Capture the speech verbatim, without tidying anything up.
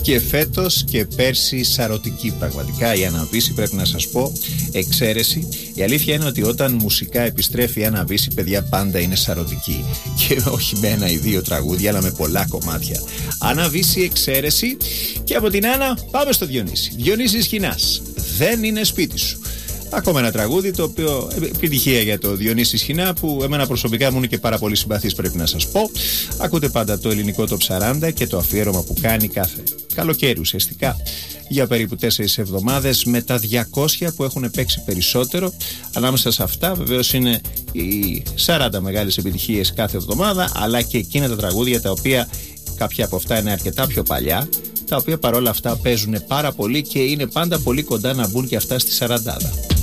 Και φέτος και πέρσι σαρωτική πραγματικά η Άννα Βύση, πρέπει να σας πω, εξαίρεση. Η αλήθεια είναι ότι όταν μουσικά επιστρέφει η Άννα Βύση, παιδιά, πάντα είναι σαρωτική. Και όχι με ένα ή δύο τραγούδια, αλλά με πολλά κομμάτια. Άννα Βύση, εξαίρεση. Και από την Άννα πάμε στο Διονύση. Διονύσης Σχοινάς, δεν είναι σπίτι σου. Ακόμα ένα τραγούδι το οποίο επιτυχία για το Διονύση Σχοινά, που εμένα προσωπικά μου είναι και πάρα πολύ συμπαθής, πρέπει να σας πω. Ακούτε πάντα το ελληνικό Top σαράντα και το αφιέρωμα που κάνει κάθε καλοκαίρι ουσιαστικά για περίπου τέσσερις εβδομάδες, με τα διακόσια που έχουν παίξει περισσότερο. Ανάμεσα σε αυτά βεβαίως είναι οι σαράντα μεγάλες επιτυχίες κάθε εβδομάδα, αλλά και εκείνα τα τραγούδια τα οποία κάποια από αυτά είναι αρκετά πιο παλιά, τα οποία παρόλα αυτά παίζουν πάρα πολύ και είναι πάντα πολύ κοντά να μπουν και αυτά στη σαραντάδα.